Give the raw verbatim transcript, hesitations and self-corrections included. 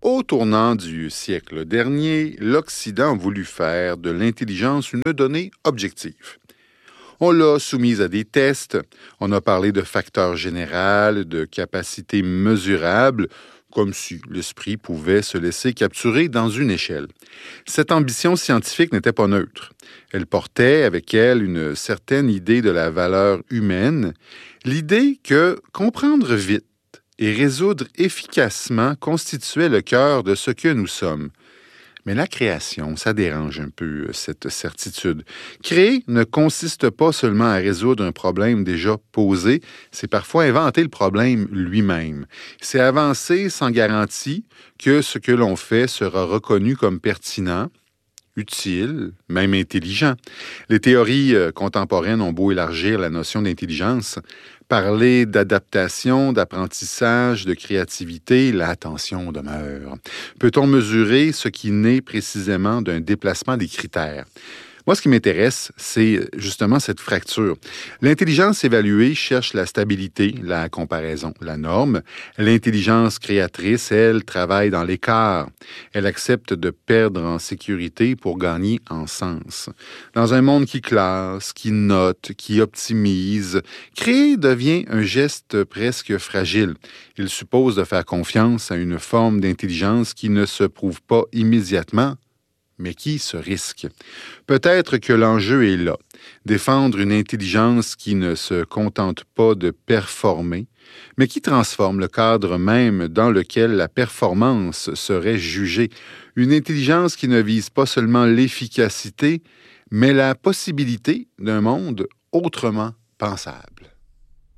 Au tournant du siècle dernier, l'Occident a voulu faire de l'intelligence une donnée objective. On l'a soumise à des tests, on a parlé de facteurs généraux, de capacités mesurables, comme si l'esprit pouvait se laisser capturer dans une échelle. Cette ambition scientifique n'était pas neutre. Elle portait avec elle une certaine idée de la valeur humaine, l'idée que comprendre vite et résoudre efficacement constituait le cœur de ce que nous sommes. Mais la création, ça dérange un peu cette certitude. Créer ne consiste pas seulement à résoudre un problème déjà posé, c'est parfois inventer le problème lui-même. C'est avancer sans garantie que ce que l'on fait sera reconnu comme pertinent, utile, même intelligent. Les théories euh, contemporaines ont beau élargir la notion d'intelligence, parler d'adaptation, d'apprentissage, de créativité, la tension demeure. Peut-on mesurer ce qui naît précisément d'un déplacement des critères? Moi, ce qui m'intéresse, c'est justement cette fracture. L'intelligence évaluée cherche la stabilité, la comparaison, la norme. L'intelligence créatrice, elle, travaille dans l'écart. Elle accepte de perdre en sécurité pour gagner en sens. Dans un monde qui classe, qui note, qui optimise, créer devient un geste presque fragile. Il suppose de faire confiance à une forme d'intelligence qui ne se prouve pas immédiatement, mais qui se risque. Peut-être que l'enjeu est là, défendre une intelligence qui ne se contente pas de performer, mais qui transforme le cadre même dans lequel la performance serait jugée. Une intelligence qui ne vise pas seulement l'efficacité, mais la possibilité d'un monde autrement pensable.